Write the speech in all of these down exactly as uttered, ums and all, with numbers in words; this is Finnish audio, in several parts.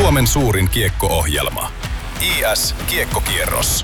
Suomen suurin kiekko-ohjelma. I S Kiekkokierros.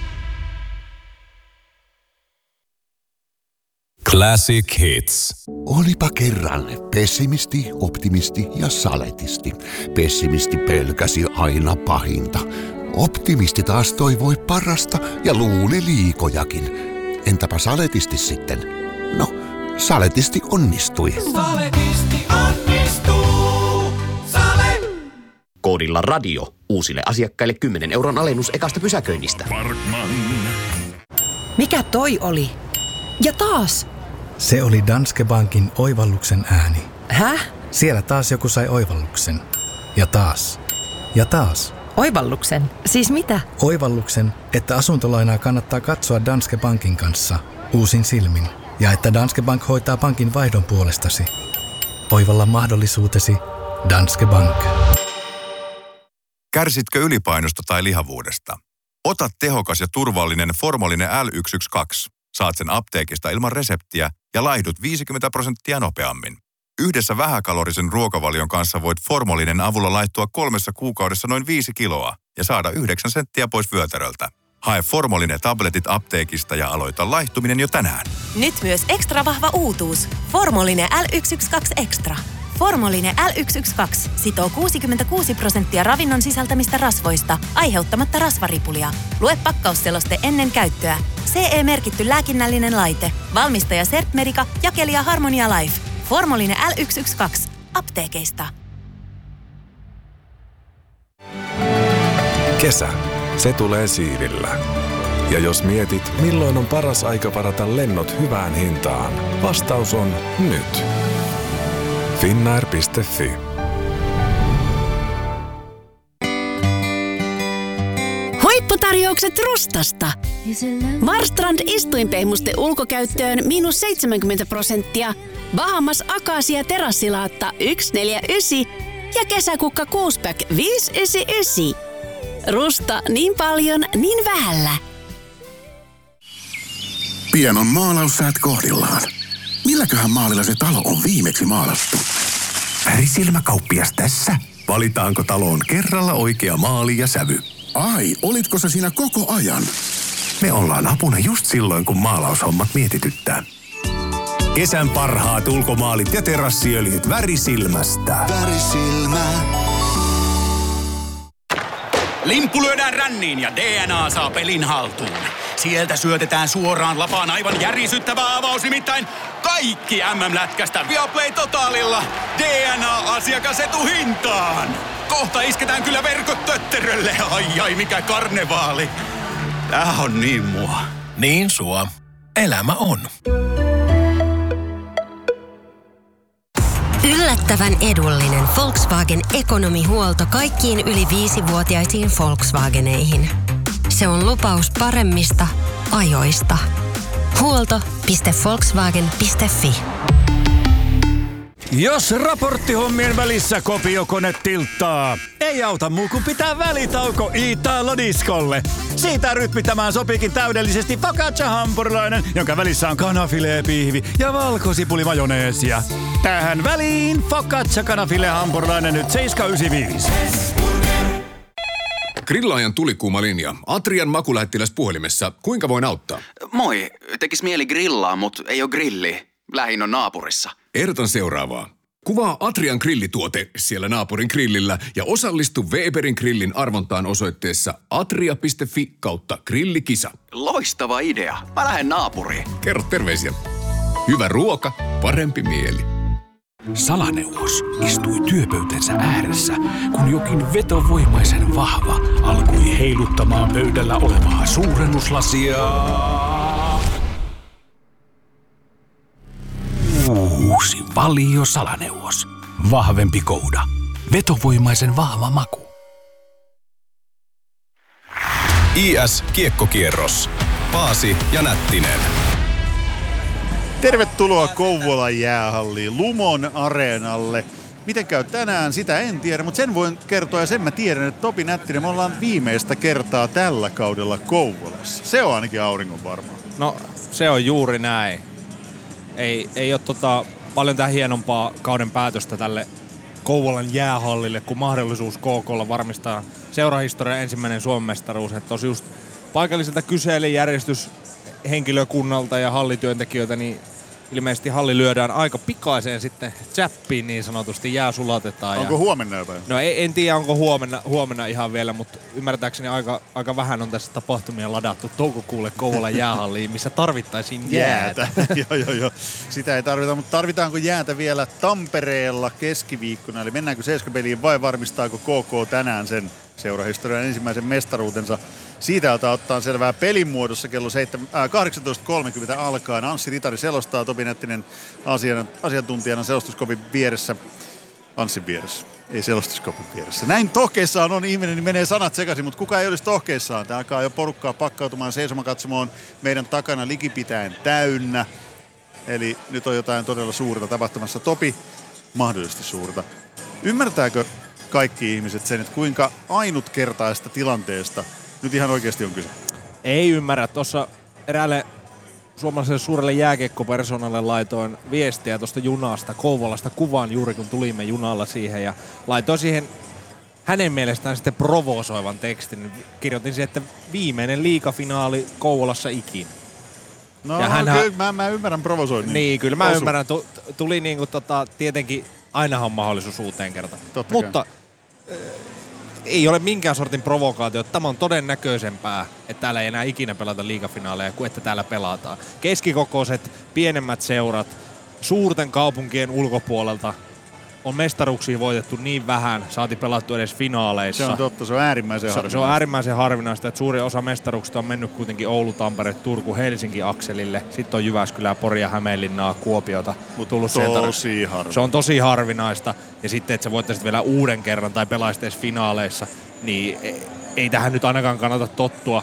Classic Hits. Olipa kerran pessimisti, optimisti ja saletisti. Pessimisti pelkäsi aina pahinta. Optimisti taas toivoi parasta ja luuli liikojakin. Entäpä saletisti sitten? No, saletisti onnistui. Saletisti onnistuu. Sale. Koodilla radio uusille asiakkaille kymmenen euron alennus ekasta pysäköinnistä. Parkman. Mikä toi oli? Ja taas. Se oli Danske Bankin oivalluksen ääni. Häh? Siellä taas joku sai oivalluksen. Ja taas. Ja taas. Oivalluksen? Siis mitä? Oivalluksen, että asuntolainaa kannattaa katsoa Danske Bankin kanssa uusin silmin. Ja että Danske Bank hoitaa pankin vaihdon puolestasi. Oivalla mahdollisuutesi Danske Bank. Kärsitkö ylipainosta tai lihavuudesta? Ota tehokas ja turvallinen Formolinen L yksi yksi kaksi. Saat sen apteekista ilman reseptiä ja laihdut viisikymmentä prosenttia nopeammin. Yhdessä vähäkalorisen ruokavalion kanssa voit Formolinen avulla laihtua kolmessa kuukaudessa noin viisi kiloa ja saada yhdeksän senttiä pois vyötäröltä. Hae Formolinen tabletit apteekista ja aloita laihtuminen jo tänään. Nyt myös ekstra vahva uutuus. Formolinen L yksi yksi kaksi Extra. Formolinen L yksi yksi kaksi sitoo kuusikymmentäkuusi prosenttia ravinnon sisältämistä rasvoista, aiheuttamatta rasvaripulia. Lue pakkausseloste ennen käyttöä. C E-merkitty lääkinnällinen laite. Valmistaja Sertmerica, jakelija Harmonia Life. Formolinen L yksi yksi kaksi. Apteekeista. Kesä. Se tulee siivillä. Ja jos mietit, milloin on paras aika varata lennot hyvään hintaan, vastaus on nyt. Finnair piste fi. Huipputarjoukset Rustasta. Marstrand istuinpehmuste ulkokäyttöön miinus seitsemänkymmentä prosenttia. Bahamas Akasia terassilaatta yksi neljä yhdeksän ja kesäkukka kuusipack viisi yhdeksänkymmentäyhdeksän. Rusta niin paljon, niin vähällä. Pian on maalaussäät kohdillaan. Milläköhän maalilla se talo on viimeksi maalattu? Värisilmäkauppias tässä. Valitaanko taloon kerralla oikea maali ja sävy? Ai, olitko se siinä koko ajan? Me ollaan apuna just silloin, kun maalaushommat mietityttää. Kesän parhaat ulkomaalit ja terassiöljyt Värisilmästä. Värisilmä. Limppu lyödään ränniin ja D N A saa pelin haltuun. Sieltä syötetään suoraan lapaan aivan järisyttävä avaus, nimittäin kaikki M M-lätkästä Viaplay Totalilla D N A-asiakasetuhintaan. Kohta isketään kyllä verkot tötterölle. Ai ai, mikä karnevaali. Tää on niin mua. Niin sua. Elämä on. Yllättävän edullinen Volkswagen ekonomihuolto kaikkiin yli viisivuotiaisiin Volkswageneihin. Se on lupaus paremmista ajoista. huolto piste volkswagen piste fi. Jos raporttihommien välissä kopiokone tilttaa, ei auta muu kuin pitää välitauko Italo-diskolle. Siitä rytmittämään sopiikin täydellisesti focaccia-hampurilainen, jonka välissä on kanafilee-pihvi ja valkosipuli-majoneesia. Tähän väliin focaccia-kanafile-hampurilainen nyt seitsemän yhdeksänkymmentäviisi. Grillaajan tulikuuma linja. Atrian makulähettiläs puhelimessa. Kuinka voin auttaa? Moi. Tekis mieli grillaa, mut ei oo grilli. Lähin on naapurissa. Ehdotan seuraavaa. Kuvaa Atrian grillituote siellä naapurin grillillä ja osallistu Weberin grillin arvontaan osoitteessa atria piste fi kautta grillikisa. Loistava idea. Mä lähden naapuriin. Kerro terveisiä. Hyvä ruoka, parempi mieli. Salaneuvos istui työpöytänsä ääressä, kun jokin vetovoimaisen vahva alkoi heiluttamaan pöydällä olevaa suurennuslasia. Uusi Valio Salaneuvos. Vahvempi kouda. Vetovoimaisen vahva maku. I S Kiekkokierros. Paasi ja Nättinen. Tervetuloa Kouvolan jäähalliin, Lumon areenalle. Miten käy tänään, sitä en tiedä, mutta sen voin kertoa ja sen mä tiedän, että Topi Nättinen, me ollaan viimeistä kertaa tällä kaudella Kouvolassa. Se on ainakin auringon varma. No, se on juuri näin. Ei, ei ole tota, paljon tää hienompaa kauden päätöstä tälle Kouvolan jäähallille, kun mahdollisuus K K:lla varmistaa seurahistorian ensimmäinen Suomen mestaruus. Että tosi just paikalliselta kyselyjärjestys henkilökunnalta ja hallityöntekijöiltä, niin ilmeisesti halli lyödään aika pikaiseen sitten zappiin niin sanotusti, jää sulatetaan. Onko ja... huomenna jotain? No en, en tiedä, onko huomenna, huomenna ihan vielä, mutta ymmärtääkseni aika, aika vähän on tässä tapahtumia ladattu toukokuulle Kouvolan jäähalliin, missä tarvittaisiin jäätä. joo, joo, joo. Sitä ei tarvita, mutta tarvitaanko jäätä vielä Tampereella keskiviikkona? Eli mennäänkö seiskapeliin vai varmistaako K K tänään sen seurahistorian ensimmäisen mestaruutensa? Siitä ottaa selvää pelin muodossa kello kahdeksantoista kolmekymmentä alkaen. Anssi Ritari selostaa, Topi Nättinen asian, asiantuntijana selostuskopin vieressä. Anssin vieressä, ei selostuskopin vieressä. Näin tohkeissaan on ihminen, niin menee sanat sekaisin, mutta kuka ei olisi tohkeissaan. Tämä alkaa jo porukkaa pakkautumaan seisomakatsomoon meidän takana likipitäen täynnä. Eli nyt on jotain todella suurta tapahtumassa. Topi, mahdollisesti suurta. Ymmärtääkö kaikki ihmiset sen, että kuinka ainutkertaista tilanteesta nyt ihan oikeasti on kyse? Ei ymmärrä. Tuossa eräälle suomalaiselle suurelle jääkiekkopersonalle laitoin viestiä tuosta junasta, Kouvolasta kuvan juuri kun tulimme junalla siihen ja laitoin siihen hänen mielestään sitten provosoivan tekstin. Kirjoitin siihen, että viimeinen liigafinaali Kouvolassa ikinä. No, ja no hänhän... kyllä mä, mä ymmärrän provosoinnin. Niin, kyllä mä Osu. ymmärrän. Tuli niinku tota, tietenkin ainahan on mahdollisuus uuteen kertaan. Totta Mutta äh, ei ole minkään sortin provokaatio. Tämä on todennäköisempää, että täällä ei enää ikinä pelata liigafinaaleja kuin että täällä pelataan. Keskikokoiset, pienemmät seurat, suurten kaupunkien ulkopuolelta on mestaruuksia voitettu niin vähän, saati pelattu edes finaaleissa. Se on totta, se on äärimmäisen harvinaista. Se on äärimmäisen harvinaista, että suurin osa mestaruuksista on mennyt kuitenkin Oulu, Tampere, Turku, Helsinki akselille. Sitten on Jyväskylää, Poria, Hämeenlinnaa, Kuopiota. Tullut tosi sieltä. harvinaista. Se on tosi harvinaista. Ja sitten, että sä voittaisit vielä uuden kerran tai pelaisit edes finaaleissa, niin ei, ei tähän nyt ainakaan kannata tottua.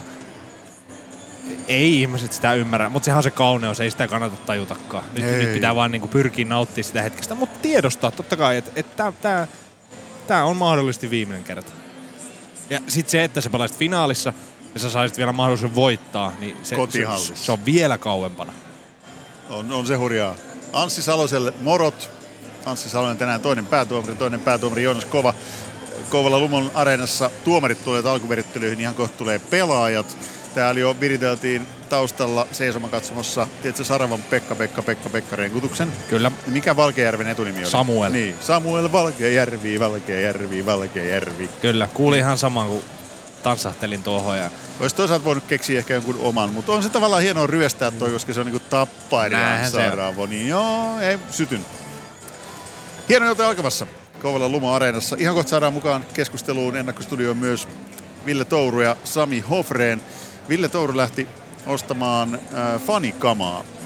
Ei ihmiset sitä ymmärrä, mutta sehän on se kauneus, ei sitä kannata tajutakaan. Nyt, nyt pitää vaan niinku pyrkiä nauttimaan sitä hetkestä, mutta tiedostaa totta kai, että et tää, tää on mahdollisesti viimeinen kerta. Ja sit se, että sä pelaisit finaalissa ja sä saisit vielä mahdollisuuden voittaa, niin se, se, se on vielä kauempana. On, on se hurjaa. Anssi Saloselle morot. Anssi Salonen tänään toinen päätuomari, toinen päätuomari Joonas Kova. Kouvola Lumon areenassa tuomarit tulevat alkuverittelyihin, ihan kohta tulee pelaajat. Täällä jo viriteltiin taustalla seisomakatsomossa, tiedätkö Saravan Pekka, Pekka, Pekka, Pekka renkutuksen? Kyllä. Mikä Valkeajärven etunimi oli? Samuel. Niin, Samuel Valkeajärvi, Valkeajärvi, Valkeajärvi. Kyllä, kuuli ihan saman kuin tanssahtelin tuohon. Ja... Olisi toisaalta voinut keksiä ehkä jonkun oman, mutta on se tavallaan hienoa ryöstää toi, koska se on niinku Tapparian Saravo. Niin joo, ei sytyn. Hieno ilta alkamassa Kouvolan Lumo areenassa. Ihan kohta saadaan mukaan keskusteluun ennakkostudioon myös Ville Touru ja Sami Hofreen. Ville Touru lähti ostamaan äh, fanikamaa